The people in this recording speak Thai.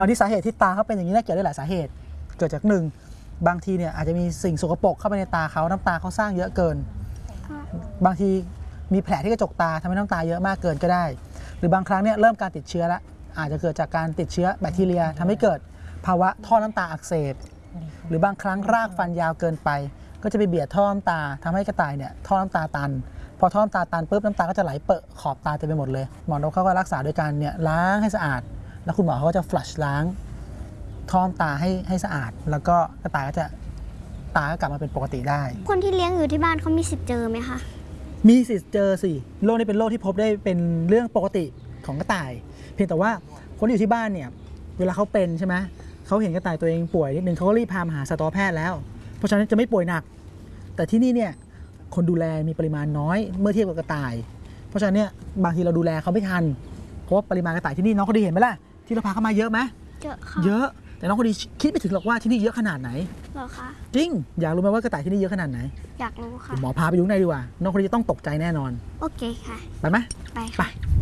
ตอนที่สาเหตุที่ตาเขาเป็นอย่างนี้น่าเกิดได้หลายสาเหตุเกิดจาก1บางทีเนี่ยอาจจะมีสิ่งสกปรกเข้าไปในตาเขาน้ำตาเขาสร้างเยอะเกินบางทีมีแผลที่กระจกตาทำให้น้ำตาเยอะมากเกินก็ได้หรือบางครั้งเนี่ยเริ่มการติดเชื้อแล้วอาจจะเกิดจากการติดเชื้อแบคทีเรียทำให้เกิดภาวะท่อน้ำตาอักเสบหรือบางครั้งรากฟันยาวเกินไปก็จะไปเบียดท่อน้ำตาทำให้กระต่ายเนี่ยท่อน้ำตาตันพอท่อน้ำตาตันปุ๊บน้ำตาก็จะไหลเปอะขอบตาเต็มไปหมดเลยหมอนกเขาก็รักษาโดยการเนี่ยล้างให้สะอาดแล้วคุณหมอเขาก็จะฟลัชล้างท่อน้ำตาให้สะอาดแล้วก็กระต่ายก็จะตาก็กลับมาเป็นปกติได้คนที่เลี้ยงอยู่ที่บ้านเขามีสิทธิ์เจอไหมคะมีสิทธิ์เจอสิโรคนี้เป็นโรคที่พบได้เป็นเรื่องปกติของกระต่ายเพียงแต่ว่าคนที่อยู่ที่บ้านเนี่ยเวลาเขาเป็นใช่ไหมเขาเห็นกระต่ายตัวเองป่วยนิดนึงเขาก็รีบพามาหาสัตวแพทย์แล้วเพราะฉะนั้นจะไม่ป่วยหนักแต่ที่นี่เนี่ยคนดูแลมีปริมาณน้อยเมื่อเทียบกับกระต่ายเพราะฉะนั้นเนี่ยบางทีเราดูแลเขาไม่ทันเพราะว่าปริมาณกระต่ายที่นี่น้องคนดีเห็นไหมล่ะที่เราพาเข้ามาเยอะไหมเยอะค่ะเยอะแต่น้องคนดีคิดไม่ถึงหรอกว่าที่นี่เยอะขนาดไหนเหรอคะจริงอยากรู้ไหมว่ากระต่ายที่นี่เยอะขนาดไหนอยากรู้ค่ะหมอพาไปดูข้างในดีกว่าน้องคนดีจะต้องตกใจแน่นอนโอเคค่ะไปไหมไปค่ะ